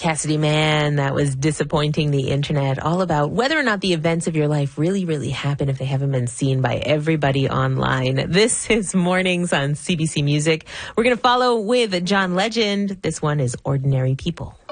Cassidy Mann, that was Disappointing the Internet, all about whether or not the events of your life really, really happen if they haven't been seen by everybody online. This is Mornings on CBC Music. We're going to follow with John Legend. This one is Ordinary People.